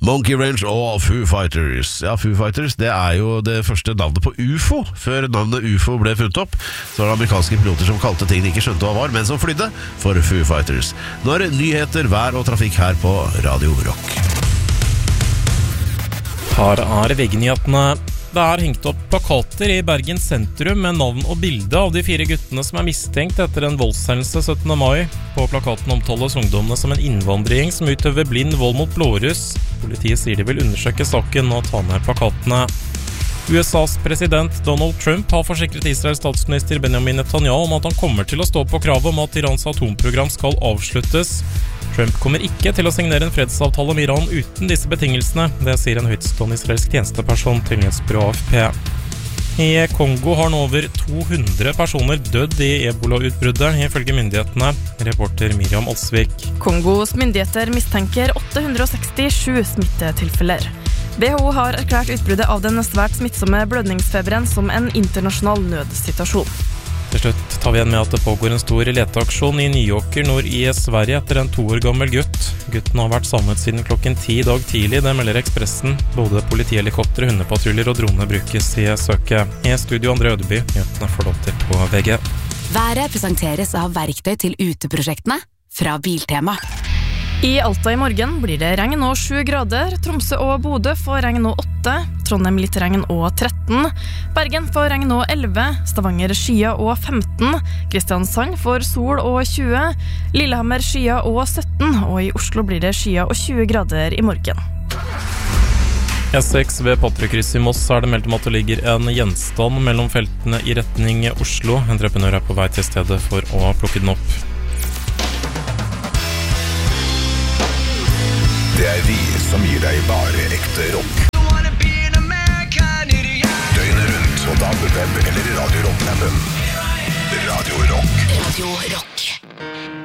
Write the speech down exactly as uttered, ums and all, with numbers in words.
Monkey Ranch og Foo Fighters. Ja, Foo Fighters, det er jo det første navnet på U F O. Før navnet U F O ble funnet opp, så var det amerikanske piloter som kalte ting de ikke skjønte hva var, men som flydde for Foo Fighters. Nå er det nyheter, vær og trafikk her på Radio Rock. Her er VG-nyhetene. Det er hengt opp plakater i Bergen sentrum med navn og bilde av de fire guttene som er mistenkt etter en voldshendelse syttende mai. På plakaten omtales ungdommene som en innvandring som utøver blind vold mot blåruss. Politiet sier de vil undersøke saken og ta ned plakatene. U S A's president Donald Trump har forsikret Israels statsminister Benjamin Netanyahu om at han kommer til å stå på kravet om at Irans atomprogram skal avsluttes. Trump kommer ikke til å signere en fredsavtale med Iran uten disse betingelsene, det sier en høytstående israelsk tjenesteperson til nyhetsbyrået A F P. I Kongo har nå over to hundre personer dødd i ebola-utbruddet, ifølge myndighetene. Reporter Miriam Olsvik. Kongos myndigheter mistenker åtte hundre sekstisju smittetilfeller. W H O har erklært utbruddet av den svært smittsomme blødningsfeberen som en internasjonal nødsituasjon. Til slutt tar vi igjen med at det pågår en stor leteaksjon i Nyåker nord i Sverige etter en to år gammel gutt. Gutten har vært savnet siden klokken ti i dag tidlig, det melder Ekspressen. Både politihelikopter, hundepatruljer og droner brukes i søket. I studio André Ødeby, nyhetene får lov til på V G. Været presenteres av verktøy til uteprosjektene fra Biltema. I Alta i morgen blir det regn og sju grader. Tromsø og Bodø får regn og åtte. Trondheim litt regn og tretten. Bergen får regn og elleve. Stavanger skya og femten. Kristiansand får sol og tjue. Lillehammer skya og sytten. Og i Oslo blir det skya og tjue grader i morgen. E seks ved Patrikrysset i Moss er det meldt om at det ligger en gjenstand mellom feltene i retning Oslo. Entreprenør er på vei til stedet for å plukke den opp. Det er vi som gir deg bare ekte rock. Døgnet rundt og D A B web eller Radio Rock-appen.